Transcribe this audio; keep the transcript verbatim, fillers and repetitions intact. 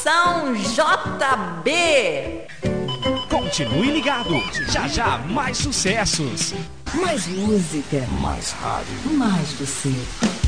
Moção J B. Continue ligado, já já mais sucessos. Mais música. Mais rádio. Mais você.